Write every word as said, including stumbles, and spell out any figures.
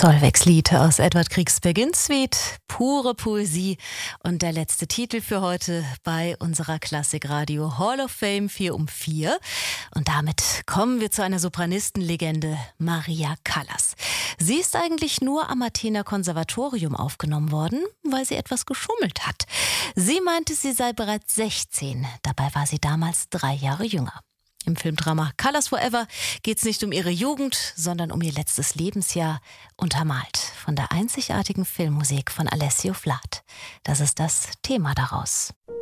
Solveig's Lied aus Edvard Griegs Begin Suite, pure Poesie und der letzte Titel für heute bei unserer Klassikradio Hall of Fame vier um vier. Und damit kommen wir zu einer Sopranistenlegende, Maria Callas. Sie ist eigentlich nur am Athener Konservatorium aufgenommen worden, weil sie etwas geschummelt hat. Sie meinte, sie sei bereits sechzehn, dabei war sie damals drei Jahre jünger. Im Filmdrama Callas Forever geht es nicht um ihre Jugend, sondern um ihr letztes Lebensjahr, untermalt von der einzigartigen Filmmusik von Alessio Flat. Das ist das Thema daraus.